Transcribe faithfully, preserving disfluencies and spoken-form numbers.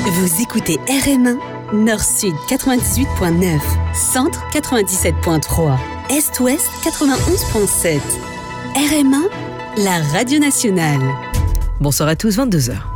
Vous écoutez R M un, Nord-Sud quatre-vingt-dix-huit point neuf, Centre quatre-vingt-dix-sept point trois, Est-Ouest quatre-vingt-onze point sept. R M un, la radio nationale. Bonsoir à tous, vingt-deux heures.